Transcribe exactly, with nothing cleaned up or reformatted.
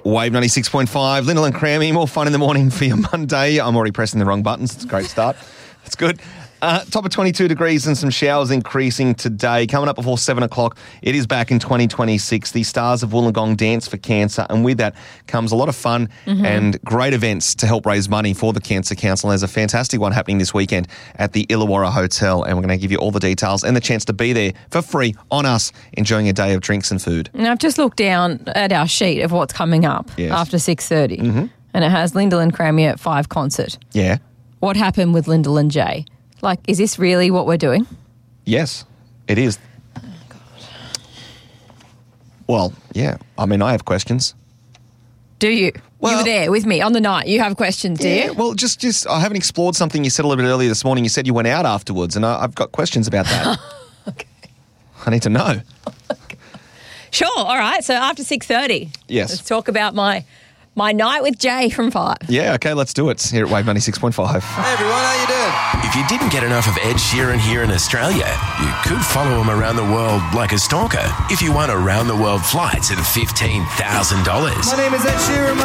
Wave ninety-six point five, Lyndall and Crammy, more fun in the morning for your Monday. I'm already pressing the wrong buttons. It's a great start. That's good. Uh, top of twenty-two degrees and some showers increasing today. Coming up before seven o'clock, it is back in twenty twenty-six. The Stars of Wollongong Dance for Cancer. And with that comes a lot of fun mm-hmm. and great events to help raise money for the Cancer Council. There's a fantastic one happening this weekend at the Illawarra Hotel. And we're going to give you all the details and the chance to be there for free on us, enjoying a day of drinks and food. Now, I've just looked down at our sheet of what's coming up yes. after six thirty. Mm-hmm. And it has Lyndall and Crammy at five concert. Yeah. What happened with Lyndall and Jay? Like, is this really what we're doing? Yes, it is. Oh, God. Well, yeah. I mean, I have questions. Do you? Well, you were there with me on the night. You have questions, do yeah, you? Well, just, just I haven't explored something you said a little bit earlier this morning. You said you went out afterwards, and I, I've got questions about that. Okay. I need to know. Okay. Sure. All right. So after six thirty. Yes. Let's talk about my my night with Jay from five. Yeah, okay, let's do it. Here at Wave ninety-six point five. Hey everyone, how you doing? If you didn't get enough of Ed Sheeran here in Australia, you could follow him around the world like a stalker if you won around the world flights at fifteen thousand dollars. My name is Ed Sheeran.